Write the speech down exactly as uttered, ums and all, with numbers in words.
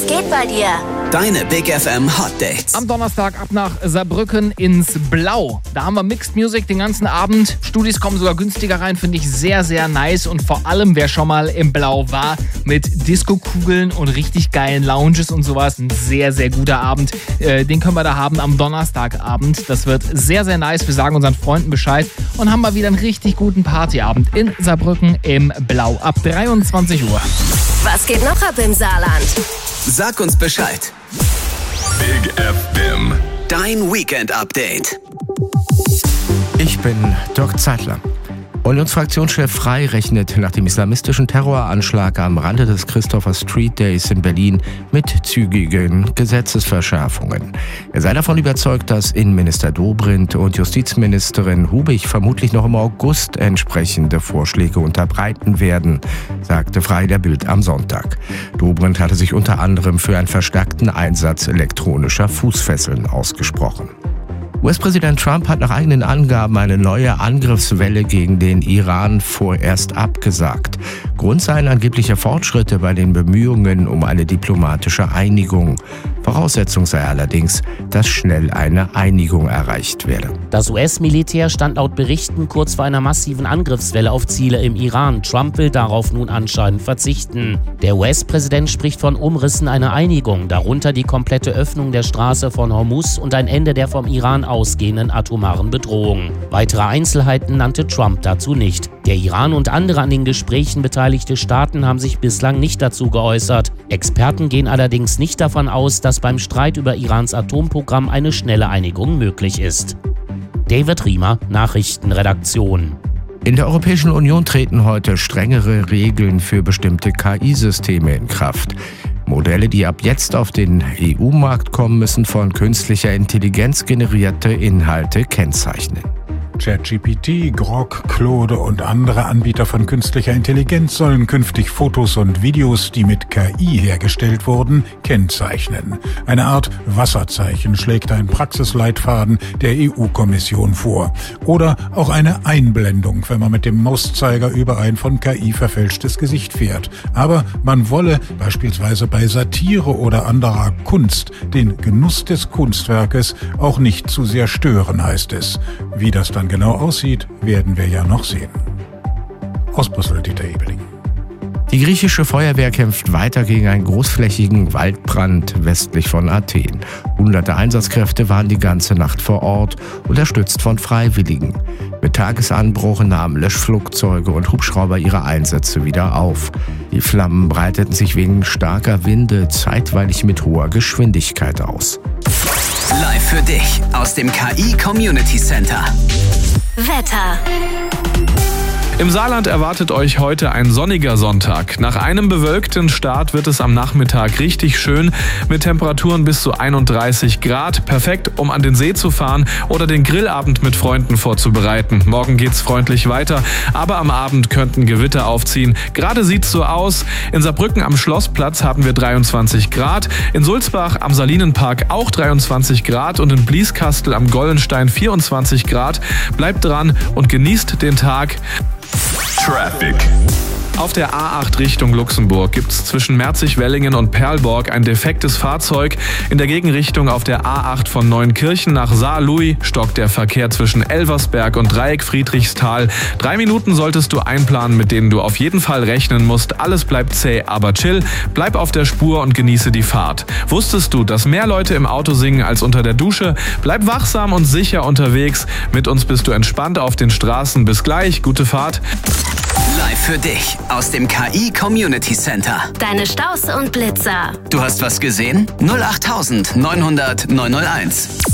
Was geht bei dir? Deine Big F M Hot Dates. Am Donnerstag ab nach Saarbrücken ins Blau. Da haben wir Mixed Music den ganzen Abend. Studis kommen sogar günstiger rein, finde ich sehr, sehr nice. Und vor allem, wer schon mal im Blau war, mit Disco-Kugeln und richtig geilen Lounges und sowas. Ein sehr, sehr guter Abend. Äh, den können wir da haben am Donnerstagabend. Das wird sehr, sehr nice. Wir sagen unseren Freunden Bescheid und haben mal wieder einen richtig guten Partyabend in Saarbrücken im Blau ab dreiundzwanzig Uhr. Was geht noch ab im Saarland? Sag uns Bescheid. Big F M. Dein Weekend-Update. Ich bin Dirk Zeitler. Unionsfraktionschef Frey rechnet nach dem islamistischen Terroranschlag am Rande des Christopher Street Days in Berlin mit zügigen Gesetzesverschärfungen. Er sei davon überzeugt, dass Innenminister Dobrindt und Justizministerin Hubig vermutlich noch im August entsprechende Vorschläge unterbreiten werden, sagte Frey der Bild am Sonntag. Dobrindt hatte sich unter anderem für einen verstärkten Einsatz elektronischer Fußfesseln ausgesprochen. U S-Präsident Trump hat nach eigenen Angaben eine neue Angriffswelle gegen den Iran vorerst abgesagt. Grund seien angebliche Fortschritte bei den Bemühungen um eine diplomatische Einigung. Voraussetzung sei allerdings, dass schnell eine Einigung erreicht werde. Das U S-Militär stand laut Berichten kurz vor einer massiven Angriffswelle auf Ziele im Iran. Trump will darauf nun anscheinend verzichten. Der U S-Präsident spricht von Umrissen einer Einigung, darunter die komplette Öffnung der Straße von Hormuz und ein Ende der vom Iran ausgehenden atomaren Bedrohung. Weitere Einzelheiten nannte Trump dazu nicht. Der Iran und andere an den Gesprächen beteiligte Staaten haben sich bislang nicht dazu geäußert. Experten gehen allerdings nicht davon aus, dass beim Streit über Irans Atomprogramm eine schnelle Einigung möglich ist. David Riemer, Nachrichtenredaktion. In der Europäischen Union treten heute strengere Regeln für bestimmte K I-Systeme in Kraft. Modelle, die ab jetzt auf den E U-Markt kommen, müssen von künstlicher Intelligenz generierte Inhalte kennzeichnen. ChatGPT, Grok, Claude und andere Anbieter von künstlicher Intelligenz sollen künftig Fotos und Videos, die mit K I hergestellt wurden, kennzeichnen. Eine Art Wasserzeichen schlägt ein Praxisleitfaden der E U-Kommission vor. Oder auch eine Einblendung, wenn man mit dem Mauszeiger über ein von K I verfälschtes Gesicht fährt. Aber man wolle beispielsweise bei Satire oder anderer Kunst den Genuss des Kunstwerkes auch nicht zu sehr stören, heißt es. Wie das dann genau aussieht, werden wir ja noch sehen. Aus Brüssel, Dieter Ebeling. Die griechische Feuerwehr kämpft weiter gegen einen großflächigen Waldbrand westlich von Athen. Hunderte Einsatzkräfte waren die ganze Nacht vor Ort, unterstützt von Freiwilligen. Mit Tagesanbruch nahmen Löschflugzeuge und Hubschrauber ihre Einsätze wieder auf. Die Flammen breiteten sich wegen starker Winde zeitweilig mit hoher Geschwindigkeit aus. Live für dich aus dem K I Community Center. Wetter. Im Saarland erwartet euch heute ein sonniger Sonntag. Nach einem bewölkten Start wird es am Nachmittag richtig schön mit Temperaturen bis zu einunddreißig Grad. Perfekt, um an den See zu fahren oder den Grillabend mit Freunden vorzubereiten. Morgen geht's freundlich weiter, aber am Abend könnten Gewitter aufziehen. Gerade sieht's so aus. In Saarbrücken am Schlossplatz haben wir dreiundzwanzig Grad, in Sulzbach am Salinenpark auch dreiundzwanzig Grad und in Blieskastel am Gollenstein vierundzwanzig Grad. Bleibt dran und genießt den Tag. Traffic. Auf der A acht Richtung Luxemburg gibt es zwischen Merzig-Wellingen und Perlborg ein defektes Fahrzeug. In der Gegenrichtung auf der A acht von Neunkirchen nach Saarlouis stockt der Verkehr zwischen Elversberg und Dreieck Friedrichsthal. Drei Minuten solltest du einplanen, mit denen du auf jeden Fall rechnen musst. Alles bleibt zäh, aber chill. Bleib auf der Spur und genieße die Fahrt. Wusstest du, dass mehr Leute im Auto singen als unter der Dusche? Bleib wachsam und sicher unterwegs. Mit uns bist du entspannt auf den Straßen. Bis gleich, gute Fahrt. Live für dich aus dem K I Community Center. Deine Staus und Blitzer. Du hast was gesehen? null acht neun null null neun null eins.